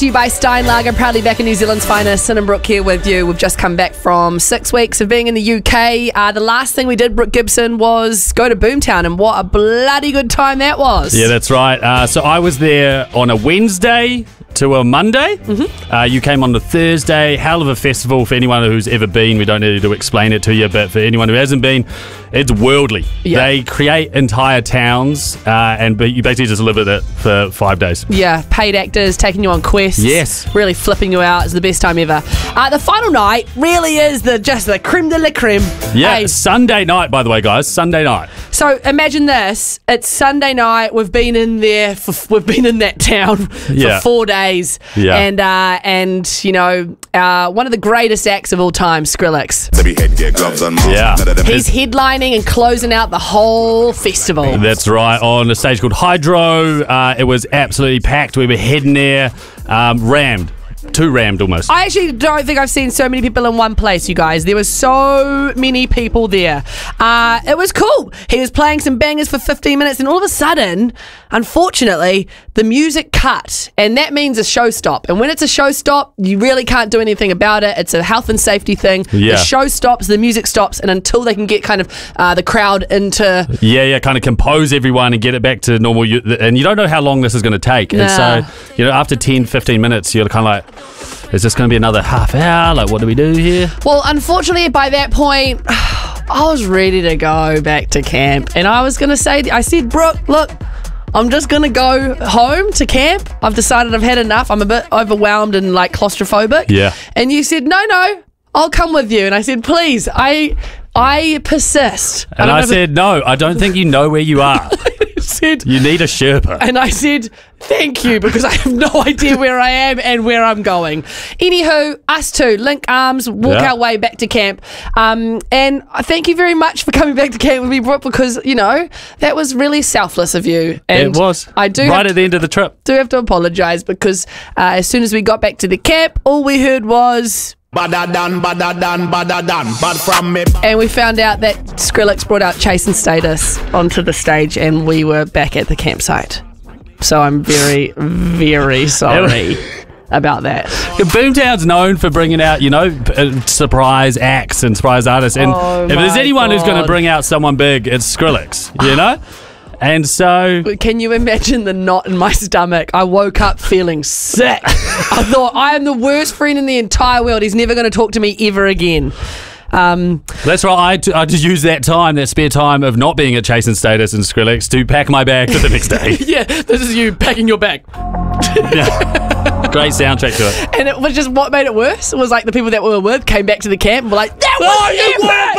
You by Steinlager, proudly back in New Zealand's finest. Sin and Brooke here with you. We've just come back from 6 weeks of being in the UK. The last thing we did, Brooke Gibson, was go to Boomtown, and what a bloody good time that was. Yeah, that's right. So I was there on a Wednesday to a Monday. You came on the Thursday. Hell of a festival for anyone who's ever been. We don't need to explain it to you, but for anyone who hasn't been, it's worldly. Yeah. They create entire towns, but you basically just live with it for 5 days. Yeah, paid actors taking you on quests. Yes. Really flipping you out. It's the best time ever. The final night really is just the creme de la creme. Yeah, Hey, Sunday night, by the way, guys. Sunday night. so imagine this. It's Sunday night. We've been in that town for 4 days. Yeah. And you know, one of the greatest acts of all time, Skrillex. Yeah. He's headlining and closing out the whole festival. That's right, on a stage called Hydro. It was absolutely packed. We were heading there, rammed. Too rammed almost. I actually don't think I've seen so many people in one place, you guys. There were so many people there. It was cool. He was playing some bangers for 15 minutes, and all of a sudden, unfortunately, the music cut, and that means a show stop. And when it's a show stop, you really can't do anything about it. It's a health and safety thing. Yeah. The show stops, the music stops, and until they can get kind of the crowd into... Yeah, kind of compose everyone and get it back to normal. And you don't know how long this is going to take. Nah. And so, you know, after 10, 15 minutes, you're kind of like, is this going to be another half hour? Like, what do we do here? Well, unfortunately, by that point, I was ready to go back to camp. And I was going to say, I said, Brooke, look, I'm just going to go home to camp. I've decided I've had enough. I'm a bit overwhelmed and like claustrophobic. Yeah. And you said, no, I'll come with you. And I said, please, I persist. And I said, no, I don't think you know where you are. said, You need a Sherpa. and I said, thank you, because I have no idea where I am and where I'm going. Anywho, us two, link arms, walk our way back to camp. And I thank you very much for coming back to camp with me, Brooke, because, you know, that was really selfless of you. And It was. I do right at the end of the trip. have to apologise, because as soon as we got back to the camp, all we heard was... Badder done, bad from me. And we found out that Skrillex brought out Chase and Status onto the stage, and we were back at the campsite. So I'm very, very sorry about that. Boomtown's known for bringing out, you know, surprise acts and surprise artists. And Oh if there's my anyone who's going God. to bring out someone big, it's Skrillex, you know? And so... Can you imagine the knot in my stomach? I woke up feeling sick. I thought, I am the worst friend in the entire world. He's never going to talk to me ever again. That's right. I just used that spare time of not being at Chase and Status and Skrillex to pack my bag for the next day. Yeah, this is you packing your bag. Yeah. Great soundtrack to it. And it was just what made it worse was like the people that we were with came back to the camp and were like, that was